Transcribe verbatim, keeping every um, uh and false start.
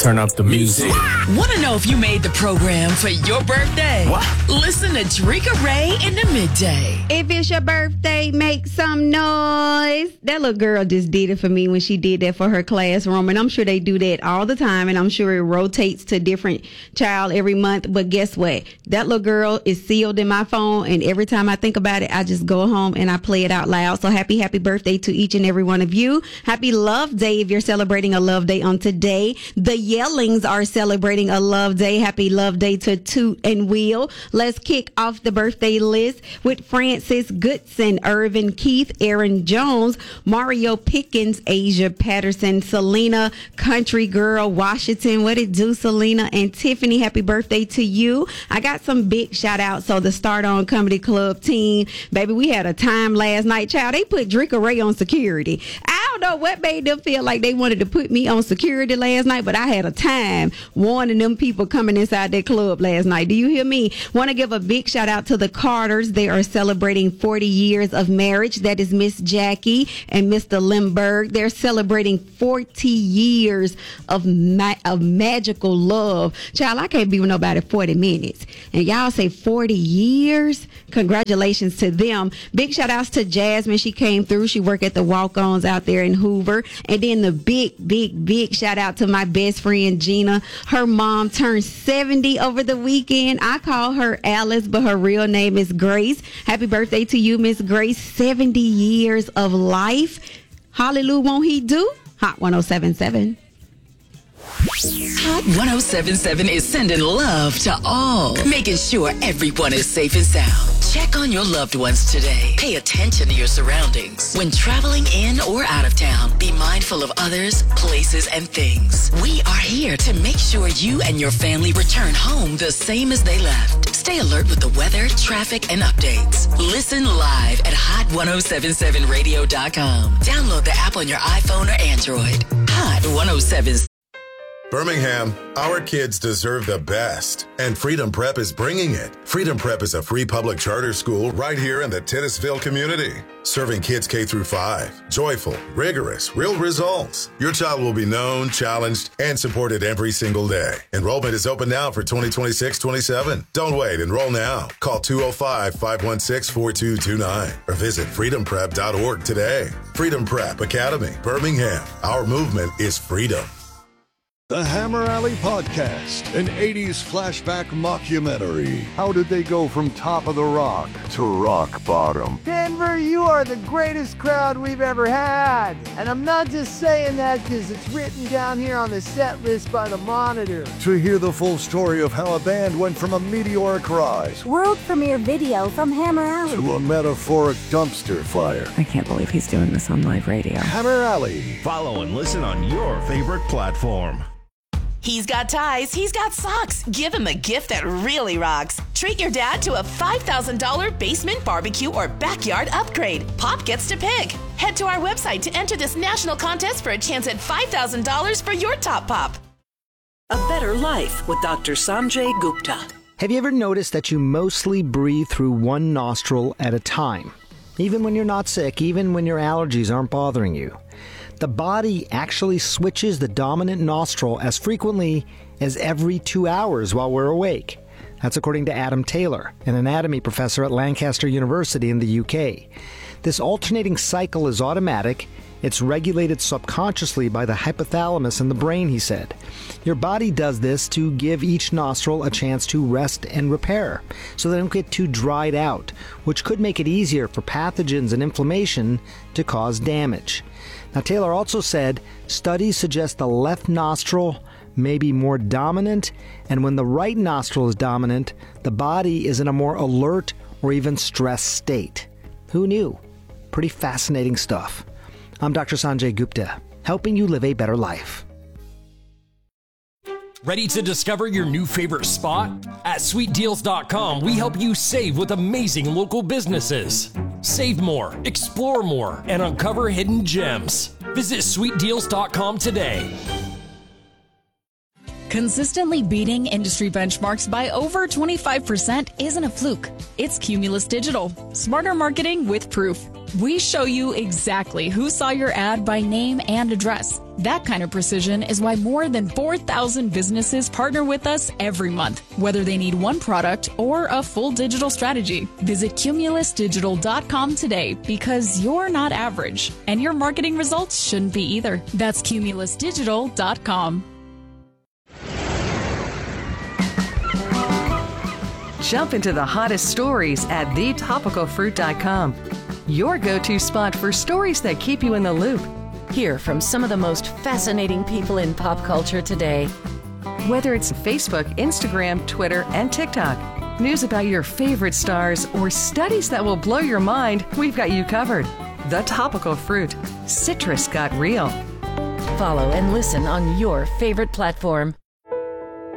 Turn up the music. Want to know if you made the program for your birthday? What? Listen to Drika Ray in the midday. If it's your birthday, make some noise. That little girl just did it for me when she did that for her classroom. And I'm sure they do that all the time. And I'm sure it rotates to a different child every month. But guess what? That little girl is sealed in my phone. And every time I think about it, I just go home and I play it out loud. So happy, happy birthday to each and every one of you. Happy Love Day if you're celebrating a love day on today. The Yellings are celebrating a love day. Happy Love Day to Toot and Wheel. Let's kick off the birthday list with Francis Goodson, Irvin Keith, Aaron Jones, Mario Pickens, Asia Patterson, Selena, Country Girl, Washington. What it do, Selena and Tiffany? Happy birthday to you. I got some big shout outs. So the Start On Comedy Club team, baby, we had a time last night, child. They put Drika Ray on security. I don't know what made them feel like they wanted to put me on security last night, but I had a time warning them people coming inside that club last night. Do you hear me? Want to give a big shout out to the Carters. They are celebrating forty years of marriage. That is Miss Jackie and Mister Lindbergh. They're celebrating forty years of ma- of magical love. Child, I can't be with nobody forty minutes. And y'all say forty years? Congratulations to them. Big shout outs to Jasmine. She came through. She worked at the Walk-Ons out there in Hoover. And then the big, big, big shout out to my best friend Gina. Her mom turned seventy over the weekend. I call her Alice, but her real name is Grace. Happy birthday to you, Miss Grace. seventy years of life. Hallelujah, won't he do? Hot one oh seven point seven. Hot one oh seven point seven is sending love to all, making sure everyone is safe and sound. Check on your loved ones today. Pay attention to your surroundings. When traveling in or out of town, be mindful of others, places, and things. We are here to make sure you and your family return home the same as they left. Stay alert with the weather, traffic, and updates. Listen live at hot ten seventy-seven radio dot com. Download the app on your iPhone or Android. Hot ten seventy-seven. Birmingham, our kids deserve the best, and Freedom Prep is bringing it. Freedom Prep is a free public charter school right here in the Titusville community, serving kids K through five. Joyful, rigorous, real results. Your child will be known, challenged, and supported every single day. Enrollment is open now for twenty twenty-six twenty-seven. Don't wait. Enroll now. Call two oh five, five one six, four two two nine or visit freedom prep dot org today. Freedom Prep Academy, Birmingham. Our movement is freedom. The Hammer Alley Podcast, an eighties flashback mockumentary. How did they go from top of the rock to rock bottom? Denver, you are the greatest crowd we've ever had. And I'm not just saying that because it's written down here on the set list by the Monitor. To hear the full story of how a band went from a meteoric rise, world premiere video from Hammer Alley, to a metaphoric dumpster fire. I can't believe he's doing this on live radio. Hammer Alley. Follow and listen on your favorite platform. He's got ties, he's got socks. Give him a gift that really rocks. Treat your dad to a five thousand dollars basement barbecue or backyard upgrade. Pop gets to pick. Head to our website to enter this national contest for a chance at five thousand dollars for your top pop. A Better Life with Doctor Sanjay Gupta. Have you ever noticed that you mostly breathe through one nostril at a time? Even when you're not sick, even when your allergies aren't bothering you. The body actually switches the dominant nostril as frequently as every two hours while we're awake. That's according to Adam Taylor, an anatomy professor at Lancaster University in the U K. This alternating cycle is automatic. It's regulated subconsciously by the hypothalamus in the brain, he said. Your body does this to give each nostril a chance to rest and repair, so they don't get too dried out, which could make it easier for pathogens and inflammation to cause damage. Now, Taylor also said studies suggest the left nostril may be more dominant, and when the right nostril is dominant, the body is in a more alert or even stressed state. Who knew? Pretty fascinating stuff. I'm Doctor Sanjay Gupta, helping you live a better life. Ready to discover your new favorite spot? At sweet deals dot com, we help you save with amazing local businesses. Save more, explore more, and uncover hidden gems. Visit sweet deals dot com today. Consistently beating industry benchmarks by over twenty-five percent isn't a fluke. It's Cumulus Digital. Smarter marketing with proof. We show you exactly who saw your ad by name and address. That kind of precision is why more than four thousand businesses partner with us every month, whether they need one product or a full digital strategy. Visit Cumulus Digital dot com today because you're not average, and your marketing results shouldn't be either. That's Cumulus Digital dot com. Jump into the hottest stories at the topical fruit dot com. Your go-to spot for stories that keep you in the loop. Hear from some of the most fascinating people in pop culture today. Whether it's Facebook, Instagram, Twitter, and TikTok, news about your favorite stars, or studies that will blow your mind, we've got you covered. The Topical Fruit. Citrus got real. Follow and listen on your favorite platform.